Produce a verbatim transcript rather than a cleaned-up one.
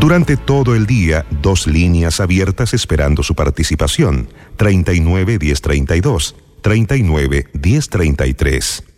Durante todo el día, dos líneas abiertas esperando su participación. treinta y nueve, diez treinta y dos, treinta y nueve, diez treinta y tres.